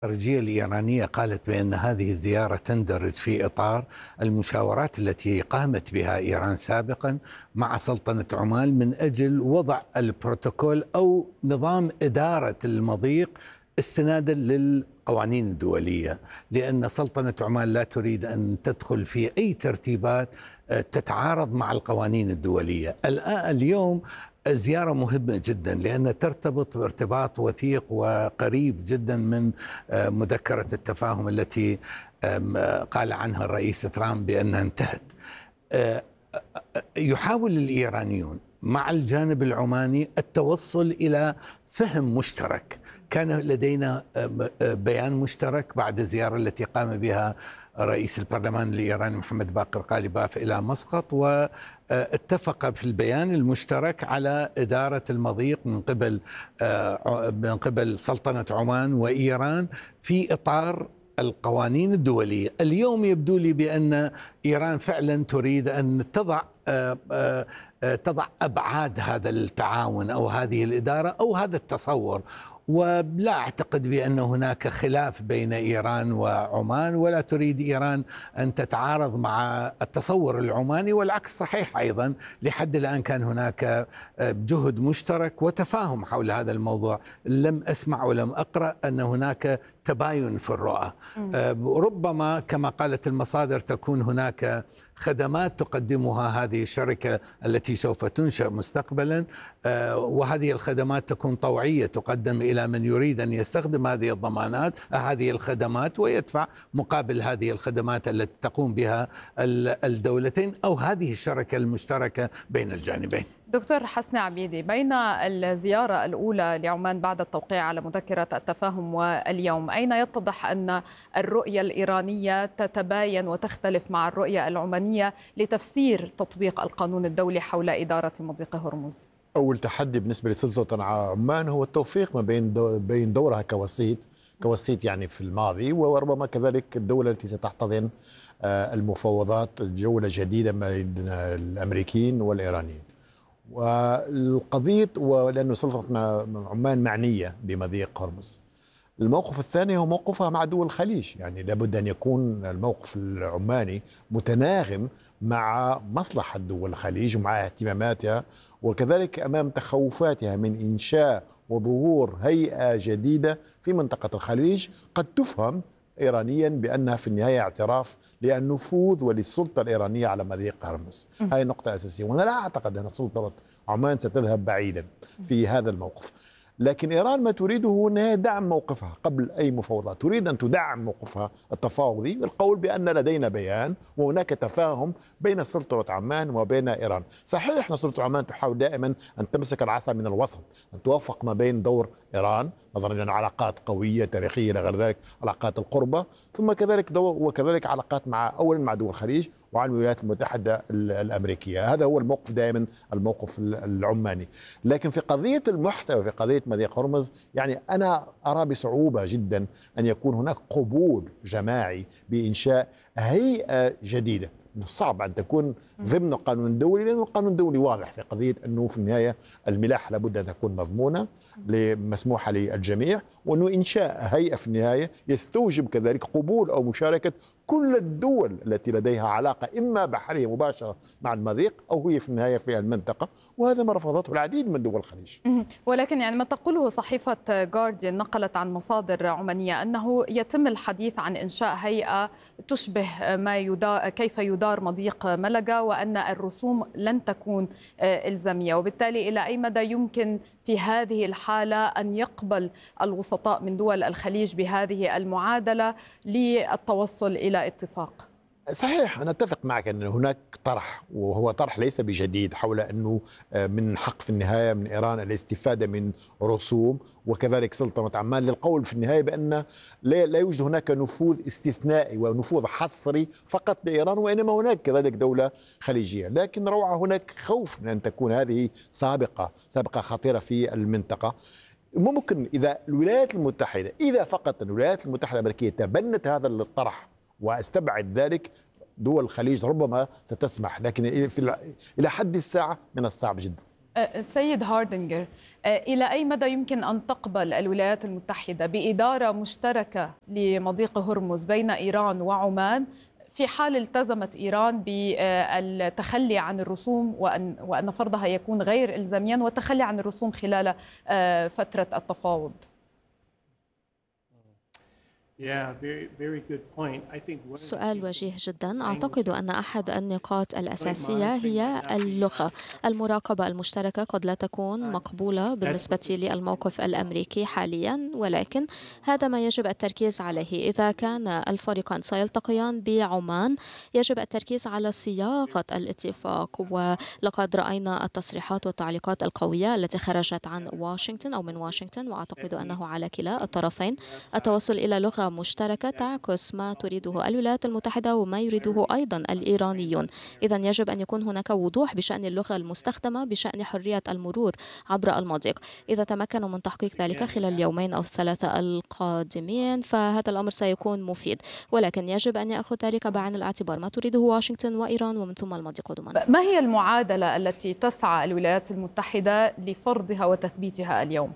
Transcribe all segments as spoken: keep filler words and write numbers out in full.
الخارجية الإيرانية قالت بأن هذه الزيارة تندرج في إطار المشاورات التي قامت بها إيران سابقا مع سلطنة عمان من أجل وضع البروتوكول أو نظام إدارة المضيق استنادا للقوانين الدولية، لأن سلطنة عمان لا تريد أن تدخل في أي ترتيبات تتعارض مع القوانين الدولية. الآن اليوم زيارة مهمة جدا لأنها ترتبط بارتباط وثيق وقريب جدا من مذكرة التفاهم التي قال عنها الرئيس ترامب بأنها انتهت. يحاول الإيرانيون مع الجانب العماني التوصل إلى فهم مشترك. كان لدينا بيان مشترك بعد الزيارة التي قام بها رئيس البرلمان الإيراني محمد باقر قالباف إلى مسقط، واتفق في البيان المشترك على إدارة المضيق من قبل من قبل سلطنة عمان وإيران في إطار القوانين الدولية. اليوم يبدو لي بأن إيران فعلا تريد أن تضع تضع أبعاد هذا التعاون أو هذه الإدارة أو هذا التصور، ولا أعتقد بأن هناك خلاف بين إيران وعمان، ولا تريد إيران أن تتعارض مع التصور العماني، والعكس صحيح أيضا. لحد الآن كان هناك جهد مشترك وتفاهم حول هذا الموضوع. لم أسمع ولم أقرأ أن هناك تباين في الرؤى. ربما كما قالت المصادر تكون هناك خدمات تقدمها هذه الشركة التي سوف تنشأ مستقبلا، وهذه الخدمات تكون طوعية تقدم إلى من يريد أن يستخدم هذه الضمانات هذه الخدمات ويدفع مقابل هذه الخدمات التي تقوم بها الدولتين أو هذه الشركة المشتركة بين الجانبين. دكتور حسني عبيدي، بين الزيارة الأولى لعمان بعد التوقيع على مذكرة التفاهم واليوم، أين يتضح أن الرؤية الإيرانية تتباين وتختلف مع الرؤية العمانية لتفسير تطبيق القانون الدولي حول إدارة مضيق هرمز؟ أول تحدي بالنسبة لسلطنة عمان هو التوفيق ما بين دو بين دورها كوسيط كوسيط يعني في الماضي، وربما كذلك الدولة التي ستحتضن المفاوضات الجولة جديدة بين الأمريكيين والإيرانيين. والقضية ولأن سلطنة عمان معنية بمضيق هرمز. الموقف الثاني هو موقفها مع دول الخليج، يعني لابد أن يكون الموقف العماني متناغم مع مصلحة دول الخليج ومع اهتماماتها، وكذلك أمام تخوفاتها من إنشاء وظهور هيئة جديدة في منطقة الخليج قد تفهم إيرانيا بأنها في النهاية اعتراف للنفوذ وللسلطة الإيرانية على مضيق هرمز. هذه نقطة أساسية، وأنا لا أعتقد أن سلطة عمان ستذهب بعيدا في هذا الموقف. لكن إيران ما تريده هو أنها دعم موقفها قبل أي مفاوضات، تريد أن تدعم موقفها التفاوضي بالقول بأن لدينا بيان وهناك تفاهم بين سلطة عمان وبين إيران. صحيح أن سلطة عمان تحاول دائما أن تمسك العصا من الوسط، أن توفق ما بين دور إيران نظرا إلى علاقات قوية تاريخية إلى غير ذلك، علاقات القربة، ثم كذلك دور وكذلك علاقات مع أولا مع دول الخليج وعن الولايات المتحدة الأمريكية. هذا هو الموقف دائما الموقف العماني. لكن في قضية المحتوى، في قضية مضيق هرمز، يعني أنا أرى بصعوبة جدا أن يكون هناك قبول جماعي بإنشاء هيئة جديدة. صعب أن تكون ضمن القانون الدولي، لأن القانون الدولي واضح في قضية أنه في النهاية الملاحة لابد أن تكون مضمونة مسموحة للجميع، وأنه إنشاء هيئة في النهاية يستوجب كذلك قبول أو مشاركة كل الدول التي لديها علاقة إما بحرية مباشرة مع المضيق أو هي في النهاية في المنطقة، وهذا ما رفضته العديد من دول الخليج. ولكن يعني ما تقوله صحيفة جارديان نقلت عن مصادر عمانية أنه يتم الحديث عن إنشاء هيئة تشبه ما يدار كيف يدار مضيق ملقا، وأن الرسوم لن تكون إلزامية، وبالتالي إلى أي مدى يمكن في هذه الحالة أن يقبل الوسطاء من دول الخليج بهذه المعادلة للتوصل إلى اتفاق؟ صحيح، أنا أتفق معك أن هناك طرح، وهو طرح ليس بجديد، حول أنه من حق في النهاية من إيران الاستفادة من رسوم، وكذلك سلطنة عمان للقول في النهاية بأن لا يوجد هناك نفوذ استثنائي ونفوذ حصري فقط لإيران، وإنما هناك كذلك دولة خليجية. لكن روعة هناك خوف من أن تكون هذه سابقة سابقة خطيرة في المنطقة. ممكن إذا الولايات المتحدة إذا فقط الولايات المتحدة الأمريكية تبنت هذا الطرح واستبعد ذلك، دول الخليج ربما ستسمح، لكن في إلى حد الساعة من الصعب جدا. سيد هاردنجر، إلى أي مدى يمكن أن تقبل الولايات المتحدة بإدارة مشتركة لمضيق هرمز بين إيران وعمان في حال التزمت إيران بالتخلي عن الرسوم وأن وأن فرضها يكون غير إلزاميا والتخلي عن الرسوم خلال فترة التفاوض؟ سؤال وجيه جدا. أعتقد أن أحد النقاط الأساسية هي اللغة. المراقبة المشتركة قد لا تكون مقبولة بالنسبة للموقف الأمريكي حاليا، ولكن هذا ما يجب التركيز عليه. إذا كان الفريقان سيلتقيان بعمان يجب التركيز على صياغة الاتفاق، ولقد رأينا التصريحات والتعليقات القوية التي خرجت عن واشنطن أو من واشنطن، وأعتقد أنه على كلا الطرفين التوصل إلى لغة مشتركة تعكس ما تريده الولايات المتحدة وما يريده أيضا الإيرانيون. إذا يجب أن يكون هناك وضوح بشأن اللغة المستخدمة بشأن حرية المرور عبر المضيق. إذا تمكنوا من تحقيق ذلك خلال اليومين أو الثلاثة القادمين فهذا الأمر سيكون مفيد، ولكن يجب أن يأخذ ذلك بعين الاعتبار ما تريده واشنطن وإيران ومن ثم المضيق دوما. ما هي المعادلة التي تسعى الولايات المتحدة لفرضها وتثبيتها اليوم؟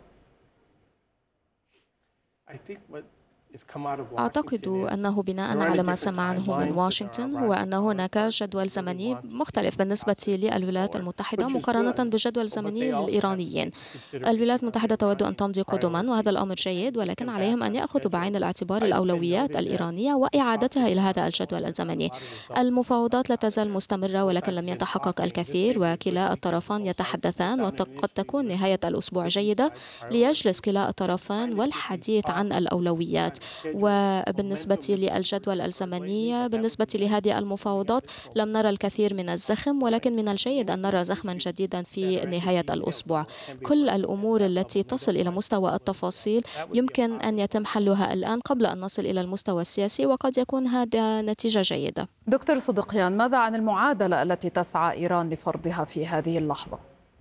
أعتقد أنه بناء على ما سمعناه من واشنطن هو أن هناك جدول زمني مختلف بالنسبة للولايات المتحدة مقارنة بالجدول الزمني للإيرانيين. الولايات المتحدة تود أن تمضي قدما وهذا الأمر جيد، ولكن عليهم أن يأخذوا بعين الاعتبار الأولويات الإيرانية وإعادتها إلى هذا الجدول الزمني. المفاوضات لا تزال مستمرة ولكن لم يتحقق الكثير، وكلا الطرفان يتحدثان وقد تكون نهاية الأسبوع جيدة ليجلس كلا الطرفان والحديث عن الأولويات. وبالنسبة للجدول الزمني بالنسبة لهذه المفاوضات لم نرى الكثير من الزخم، ولكن من الجيد أن نرى زخما جديدا في نهاية الأسبوع. كل الأمور التي تصل إلى مستوى التفاصيل يمكن أن يتم حلها الآن قبل أن نصل إلى المستوى السياسي، وقد يكون هذا نتيجة جيدة. دكتور صدقيان، ماذا عن المعادلة التي تسعى إيران لفرضها في هذه اللحظة؟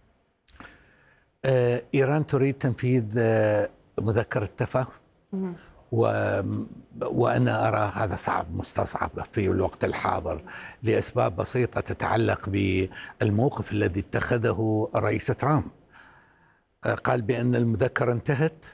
إيران تريد تنفيذ مذكرة تفاهم، و... وأنا أرى هذا صعب مستصعب في الوقت الحاضر لأسباب بسيطة تتعلق بالموقف الذي اتخذه الرئيس ترامب. قال بأن المذكرة انتهت،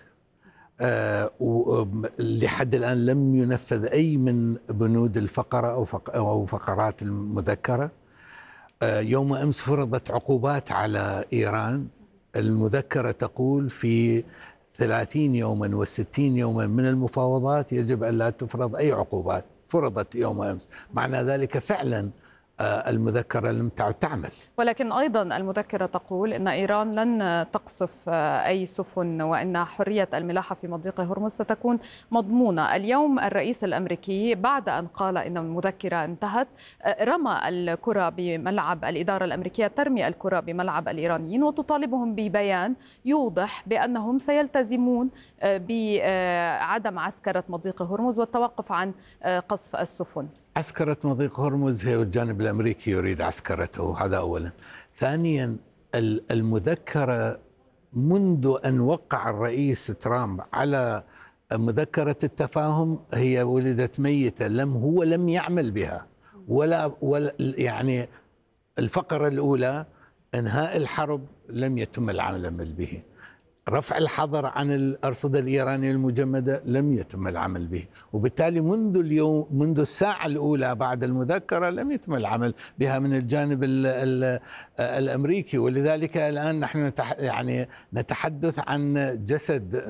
لحد الآن لم ينفذ أي من بنود الفقرة أو فقرات المذكرة. يوم أمس فرضت عقوبات على إيران. المذكرة تقول في ثلاثين يوما وستين يوما من المفاوضات يجب أن لا تفرض أي عقوبات، فرضت يوم أمس. معنى ذلك فعلا المذكرة لم تعد تعمل. ولكن أيضا المذكرة تقول أن إيران لن تقصف أي سفن وأن حرية الملاحة في مضيق هرمز ستكون مضمونة. اليوم الرئيس الأمريكي بعد أن قال أن المذكرة انتهت رمى الكرة بملعب الإدارة الأمريكية، ترمي الكرة بملعب الإيرانيين وتطالبهم ببيان يوضح بأنهم سيلتزمون بعدم عسكرة مضيق هرمز والتوقف عن قصف السفن. عسكرة مضيق هرمز هي الجانب الأمريكي يريد عسكرته، هذا أولا. ثانيا المذكرة منذ أن وقع الرئيس ترامب على مذكرة التفاهم هي ولدت ميتة، لم هو لم يعمل بها ولا, ولا يعني الفقرة الأولى إنهاء الحرب لم يتم العمل به، رفع الحظر عن الأرصدة الإيرانية المجمدة لم يتم العمل به، وبالتالي منذ اليوم منذ الساعة الأولى بعد المذكرة لم يتم العمل بها من الجانب ال ال الأمريكي. ولذلك الآن نحن يعني نتحدث عن جسد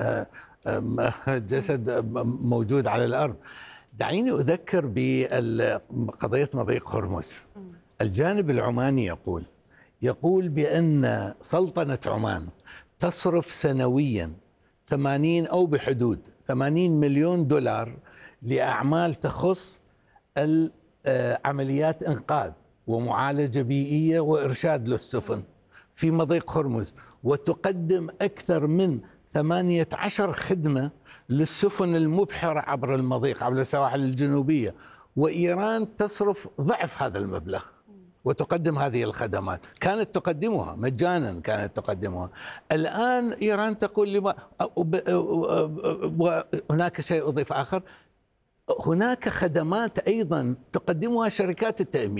جسد موجود على الأرض. دعيني أذكر بقضية مضيق هرمز. الجانب العماني يقول يقول بأن سلطنة عمان تصرف سنويا ثمانين أو بحدود ثمانين مليون دولار لأعمال تخص عمليات إنقاذ ومعالجة بيئية وإرشاد للسفن في مضيق هرمز، وتقدم أكثر من ثمانية عشر خدمة للسفن المبحرة عبر المضيق عبر السواحل الجنوبية، وإيران تصرف ضعف هذا المبلغ وتقدم هذه الخدمات. كانت تقدمها مجانا، كانت تقدمها. الآن إيران تقول لما، وهناك شيء أضيف آخر، هناك خدمات أيضا تقدمها شركات التأمين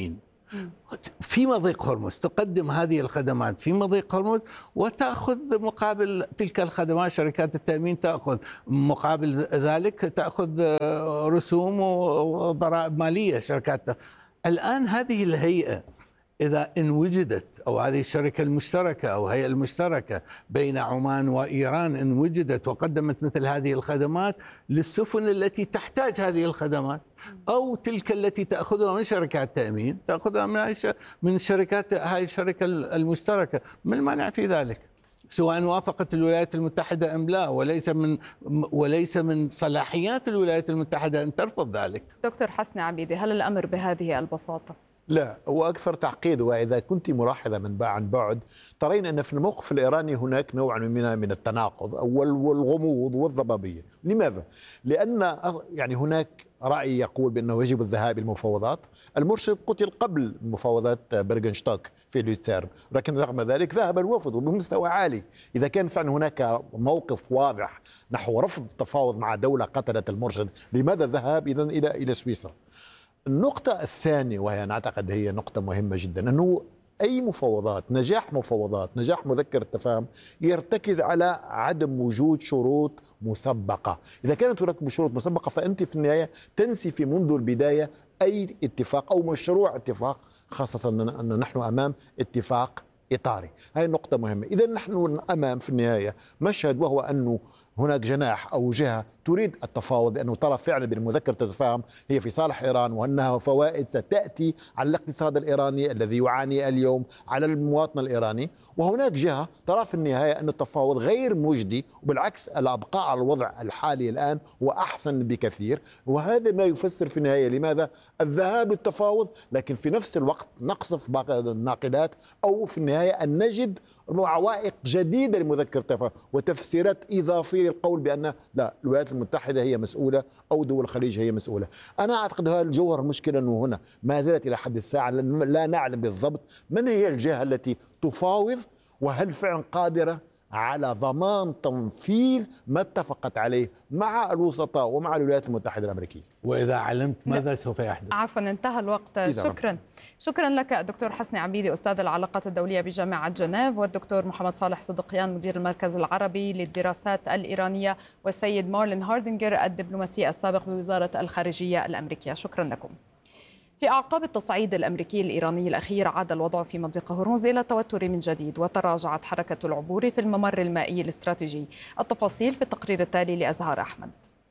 في مضيق هرمز، تقدم هذه الخدمات في مضيق هرمز وتأخذ مقابل تلك الخدمات، شركات التأمين تأخذ مقابل ذلك تأخذ رسوم وضرائب مالية شركات. الآن هذه الهيئة إذا إن وجدت، أو هذه الشركة المشتركة أو هيئة المشتركة بين عمان وإيران إن وجدت وقدمت مثل هذه الخدمات للسفن التي تحتاج هذه الخدمات، أو تلك التي تأخذها من شركات تأمين تأخذها من من شركات هذه الشركة المشتركة، ما المانع في ذلك؟ سواء وافقت الولايات المتحدة أم لا، وليس من وليس من صلاحيات الولايات المتحدة أن ترفض ذلك. دكتور حسني عبيدي، هل الأمر بهذه البساطة؟ لا، هو أكثر تعقيد. وإذا كنت ملاحظة من عن بعد ترين أن في الموقف الإيراني هناك نوع من من التناقض والغموض والضبابية. لماذا؟ لأن يعني هناك رأي يقول بأنه يجب الذهاب إلى المفاوضات. المرشد قتل قبل مفاوضات برغنشتوك في لوتسيرن، لكن رغم ذلك ذهب الوفد وبمستوى عالي. إذا كان فعلا هناك موقف واضح نحو رفض التفاوض مع دولة قتلت المرشد، لماذا ذهب إذن إلى إلى سويسرا؟ النقطة الثانية وهي نعتقد هي نقطة مهمة جدا، أنه أي مفاوضات، نجاح مفاوضات، نجاح مذكرة التفاهم يرتكز على عدم وجود شروط مسبقة. إذا كانت هناك شروط مسبقة فأنت في النهاية تنسي في منذ البداية أي اتفاق أو مشروع اتفاق، خاصة أن نحن أمام اتفاق إطاري. هذه النقطة مهمة. إذا نحن أمام في النهاية مشهد، وهو أنه هناك جناح أو جهة تريد التفاوض لأنه ترى فعلا بمذكرة التفاهم هي في صالح إيران، وأنها فوائد ستأتي على الاقتصاد الإيراني الذي يعاني اليوم، على المواطن الإيراني. وهناك جهة ترى في النهاية أن التفاوض غير مجدي، وبالعكس الأبقاء على الوضع الحالي الآن وأحسن بكثير. وهذا ما يفسر في النهاية لماذا الذهاب للتفاوض، لكن في نفس الوقت نقصف باقي الناقدات، أو في النهاية أن نجد عوائق جديدة لمذكرة التفاهم وتفسيرات إضافية للقول بأن لا، الولايات المتحدة هي مسؤولة أو دول الخليج هي مسؤولة. أنا أعتقد هذا الجوهر المشكلة، أنه هنا ما زالت إلى حد الساعة لا نعلم بالضبط من هي الجهة التي تفاوض، وهل فعلا قادرة على ضمان تنفيذ ما اتفقت عليه مع الوسطاء ومع الولايات المتحدة الأمريكية. وإذا علمت ماذا سوف يحدث؟ عفوا، انتهى الوقت. شكرا شكرا لك دكتور حسني عبيدي، أستاذ العلاقات الدولية بجامعة جنيف، والدكتور محمد صالح صدقيان مدير المركز العربي للدراسات الإيرانية، والسيد مارلين هاردنجر الدبلوماسي السابق بوزارة الخارجية الأمريكية. شكرا لكم. في أعقاب التصعيد الأمريكي الإيراني الأخير عاد الوضع في مضيق هرمز إلى التوتر من جديد، وتراجعت حركة العبور في الممر المائي الاستراتيجي. التفاصيل في التقرير التالي لأزهار أحمد.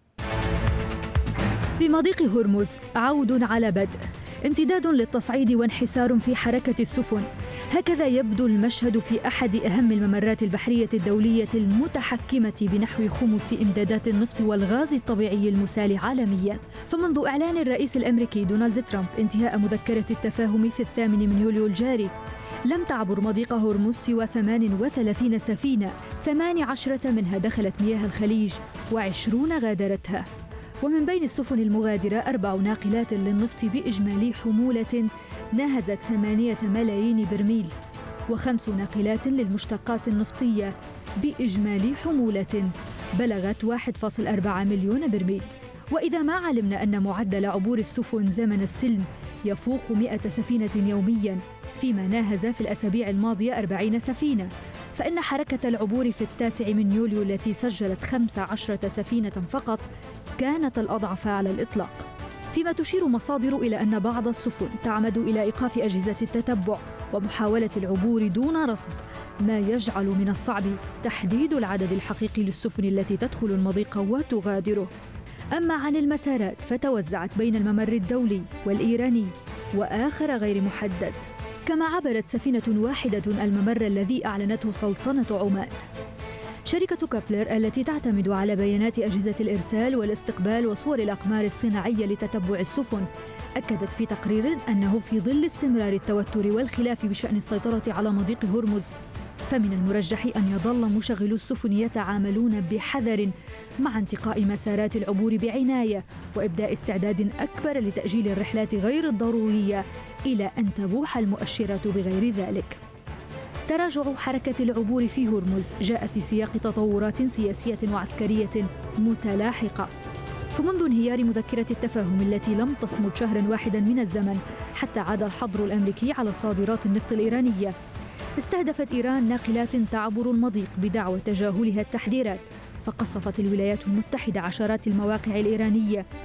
في مضيق هرمز عود على بدء، امتداد للتصعيد وانحسار في حركة السفن. هكذا يبدو المشهد في أحد أهم الممرات البحرية الدولية المتحكمة بنحو خمس إمدادات النفط والغاز الطبيعي المسال عالمياً. فمنذ إعلان الرئيس الأمريكي دونالد ترامب انتهاء مذكرة التفاهم في الثامن من يوليو الجاري، لم تعبر مضيق هرمز سوى ثمان وثلاثين سفينة، ثمان عشرة منها دخلت مياه الخليج وعشرون غادرتها. ومن بين السفن المغادرة أربع ناقلات للنفط بإجمالي حمولة ناهزت ثمانية ملايين برميل، وخمس ناقلات للمشتقات النفطية بإجمالي حمولة بلغت واحد فاصلة أربعة مليون برميل. وإذا ما علمنا أن معدل عبور السفن زمن السلم يفوق مئة سفينة يومياً، فيما ناهز في الأسابيع الماضية أربعين سفينة، فإن حركة العبور في التاسع من يوليو التي سجلت خمس عشرة سفينة فقط كانت الأضعف على الإطلاق. فيما تشير مصادر إلى أن بعض السفن تعمد إلى إيقاف أجهزة التتبع ومحاولة العبور دون رصد، ما يجعل من الصعب تحديد العدد الحقيقي للسفن التي تدخل المضيق وتغادره. أما عن المسارات فتوزعت بين الممر الدولي والإيراني وآخر غير محدد، كما عبرت سفينة واحدة الممر الذي أعلنته سلطنة عمان. شركة كابلر التي تعتمد على بيانات أجهزة الإرسال والاستقبال وصور الأقمار الصناعية لتتبع السفن أكدت في تقرير أنه في ظل استمرار التوتر والخلاف بشأن السيطرة على مضيق هرمز، فمن المرجح أن يظل مشغلو السفن يتعاملون بحذر مع انتقاء مسارات العبور بعناية وإبداء استعداد أكبر لتأجيل الرحلات غير الضرورية إلى أن تبوح المؤشرات بغير ذلك. تراجع حركة العبور في هرمز جاء في سياق تطورات سياسية وعسكرية متلاحقة، فمنذ انهيار مذكرة التفاهم التي لم تصمد شهرا واحدا من الزمن حتى عاد الحظر الأمريكي على صادرات النفط الإيرانية، استهدفت إيران ناقلات تعبر المضيق بدعوى تجاهلها التحذيرات، فقصفت الولايات المتحدة عشرات المواقع الإيرانية